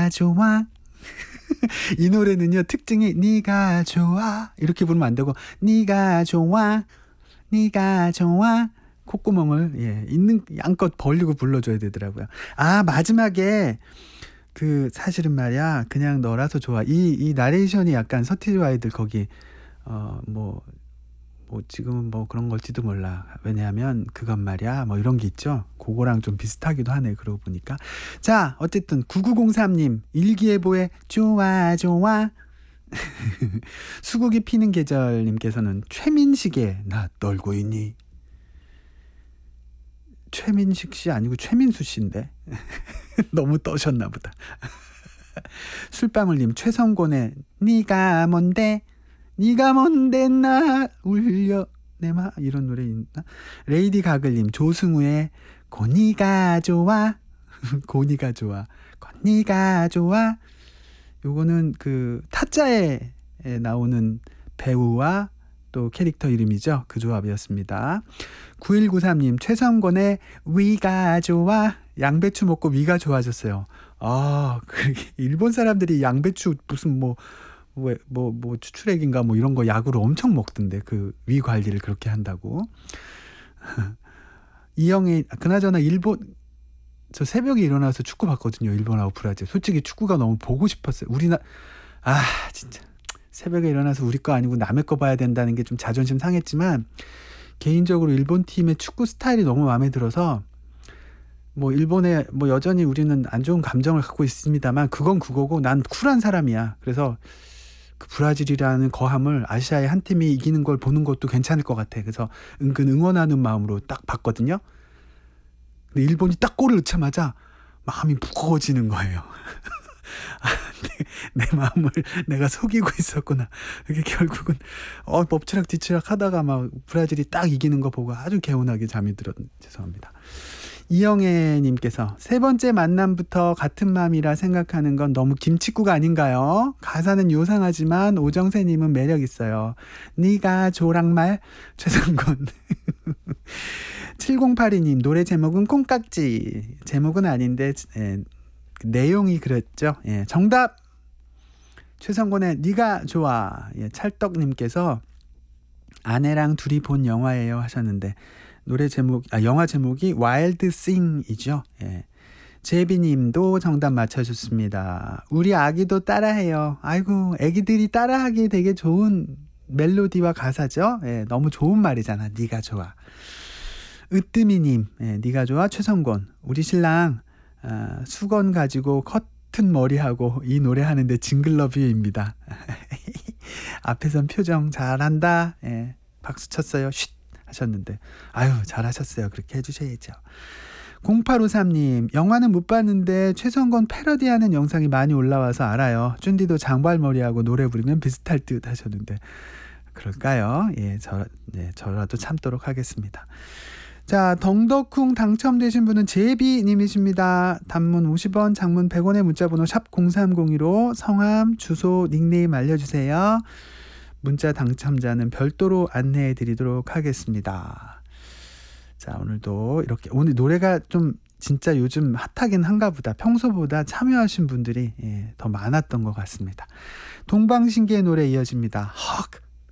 네가 좋아. 이 노래는요, 특징이 네가 좋아 이렇게 부르면 안 되고 네가 좋아, 네가 좋아. 콧구멍을 있는 양껏 벌리고 불러줘야 되더라고요. 아, 마지막에 그 사실은 말이야 그냥 너라서 좋아, 이 나레이션이 약간 서태지 아이들 거기 뭐 지금은 뭐 그런 걸지도 몰라. 왜냐하면 그건 말이야 뭐 이런 게 있죠. 그거랑 좀 비슷하기도 하네 그러고 보니까. 자, 어쨌든 9903님 일기예보에 좋아 좋아. 수국이 피는 계절님께서는 최민식의 나 떨고 있니. 최민식 씨 아니고 최민수 씨인데 너무 떠셨나 보다. 술방울님 최성곤의 네가 뭔데 나 울려 내마 이런 노래 있나? 레이디 가글님 조승우의 고니가 좋아. 고니가 좋아, 고니가 좋아. 요거는 그 타짜에 나오는 배우와 또 캐릭터 이름이죠. 그 조합이었습니다. 9193님 최성곤의 위가 좋아. 양배추 먹고 위가 좋아졌어요. 아, 일본 사람들이 양배추 무슨 뭐 추출액인가 뭐 이런 거 약으로 엄청 먹던데 그 위 관리를 그렇게 한다고. 이영애 그나저나 일본 저 새벽에 일어나서 축구 봤거든요. 일본하고 브라질. 솔직히 축구가 너무 보고 싶었어요. 진짜 새벽에 일어나서 우리 거 아니고 남의 거 봐야 된다는 게 좀 자존심 상했지만 개인적으로 일본 팀의 축구 스타일이 너무 마음에 들어서 뭐 일본에 뭐 여전히 우리는 안 좋은 감정을 갖고 있습니다만 그건 그거고 난 쿨한 사람이야. 그래서 그 브라질이라는 거함을 아시아의 한 팀이 이기는 걸 보는 것도 괜찮을 것 같아. 그래서 은근 응원하는 마음으로 딱 봤거든요. 근데 일본이 딱 골을 넣자마자 마음이 무거워지는 거예요. 내 마음을 내가 속이고 있었구나. 그게 결국은 엎치락 뒤치락 하다가 막 브라질이 딱 이기는 거 보고 아주 개운하게 잠이 들었는데 죄송합니다. 이영애님께서 세 번째 만남부터 같은 마음이라 생각하는 건 너무 김칫국 아닌가요? 가사는 요상하지만 오정세님은 매력 있어요. 네가 조랑말 최성곤. 7082님 노래 제목은 콩깍지. 제목은 아닌데 내용이 그랬죠. 정답 최성곤의 네가 좋아. 찰떡님께서 아내랑 둘이 본 영화예요 하셨는데 영화 제목이 와일드 싱이죠. 제비님도 정답 맞춰주셨습니다. 우리 아기도 따라해요. 아이고, 아기들이 따라하기에 되게 좋은 멜로디와 가사죠. 너무 좋은 말이잖아. 네가 좋아. 으뜸이님, 네가 좋아. 최성곤. 우리 신랑 수건 가지고 커튼 머리하고 이 노래 하는데 징글러브입니다. 앞에선 표정 잘한다. 박수 쳤어요. 쉿 하셨는데 아유 잘하셨어요. 그렇게 해주셔야죠. 0853님 영화는 못 봤는데 최성건 패러디하는 영상이 많이 올라와서 알아요. 쭌디도 장발머리하고 노래 부르면 비슷할 듯 하셨는데 그럴까요? 저라도 참도록 하겠습니다. 자, 덩덕쿵 당첨되신 분은 제비님이십니다. 단문 50원, 장문 100원의 문자번호 샵 0302로 성함, 주소, 닉네임 알려주세요. 문자 당첨자는 별도로 안내해 드리도록 하겠습니다. 자, 오늘도 이렇게 오늘 노래가 좀 진짜 요즘 핫하긴 한가 보다. 평소보다 참여하신 분들이 더 많았던 것 같습니다. 동방신기의 노래 이어집니다. 헉!